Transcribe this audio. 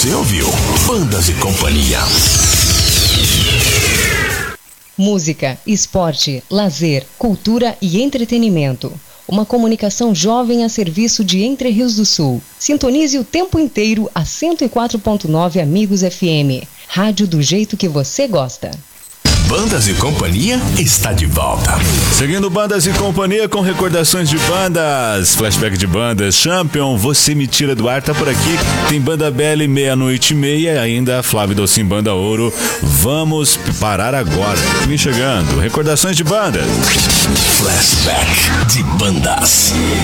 Você ouviu Bandas e Companhia. Música, esporte, lazer, cultura e entretenimento. Uma comunicação jovem a serviço de Entre Rios do Sul. Sintonize o tempo inteiro a 104.9 Amigos FM. Rádio do jeito que você gosta. Bandas e Companhia está de volta. Seguindo Bandas e Companhia com recordações de bandas, flashback de bandas, Champion, Você Me Tira do Ar, tá por aqui. Tem Banda Belly, Meia-Noite e Meia, ainda Flávio Docim, Banda Ouro. Vamos parar agora. Vem chegando, recordações de bandas. Flashback de bandas.